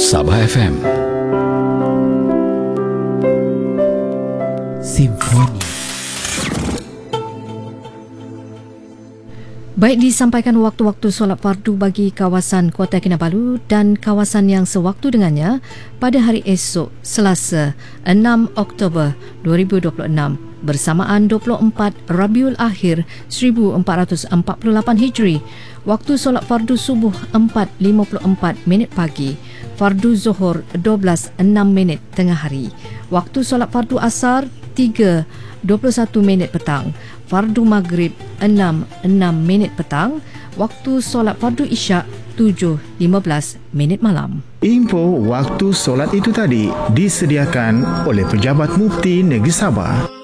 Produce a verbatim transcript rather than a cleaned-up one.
Sabah F M Simfoni. Baik, disampaikan waktu-waktu solat fardu bagi kawasan Kota Kinabalu dan kawasan yang sewaktu dengannya pada hari esok Selasa enam Oktober dua ribu dua puluh enam bersamaan dua puluh empat Rabiul Akhir seribu empat ratus empat puluh lapan Hijri. Waktu solat fardu subuh empat lima puluh empat minit pagi, fardu zuhur dua belas enam minit tengah hari. Waktu solat fardu asar tiga dua puluh satu minit petang, fardu maghrib enam enam minit petang, waktu solat fardu isyak tujuh lima belas minit malam. Info waktu solat itu tadi disediakan oleh Pejabat Mufti Negeri Sabah.